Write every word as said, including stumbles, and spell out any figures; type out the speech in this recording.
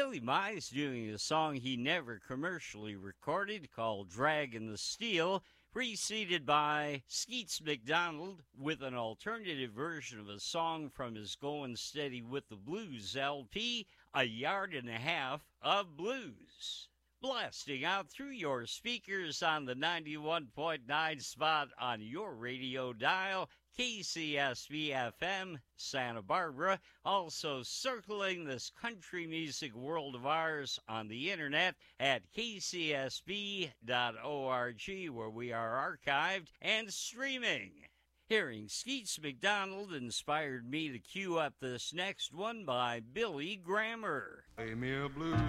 Billy Mize doing a song he never commercially recorded called Draggin' the Steel, preceded by Skeets McDonald with an alternative version of a song from his Goin' Steady with the Blues L P, A Yard and a Half of Blues. Blasting out through your speakers on the ninety-one point nine spot on your radio dial, K C S B F M, Santa Barbara, also circling this country music world of ours on the internet at k c s b dot org, where we are archived and streaming. Hearing Skeets McDonald inspired me to cue up this next one by Billy Grammer. Play me a blues